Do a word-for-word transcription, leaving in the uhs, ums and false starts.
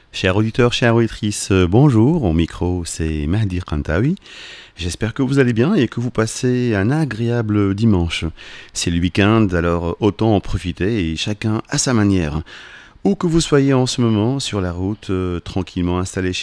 Chers auditeurs, chères auditrices, euh, bonjour. Au micro, c'est Mahdi Kantawi. J'espère que vous allez bien et que vous passez un agréable dimanche. C'est le week-end, alors autant en profiter et chacun à sa manière. Où que vous soyez en ce moment, sur la route, euh, tranquillement installé